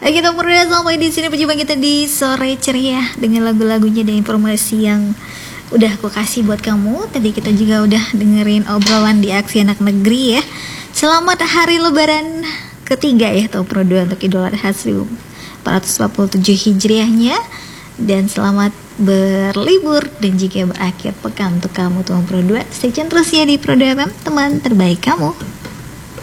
Oke, kita berdua sampai di sini perjumpaan kita di sore ceria dengan lagu-lagunya dan informasi yang udah aku kasih buat kamu. Tadi kita juga udah dengerin obrolan di Aksi Anak Negeri ya. Selamat hari Lebaran ketiga ya, tahun Pro 2 untuk Idul Adha 1447 Hijriahnya. Dan selamat berlibur dan jika berakhir pekan untuk kamu Tuan Pro 2. Stay tune terus ya di Pro 2 FM, teman terbaik kamu.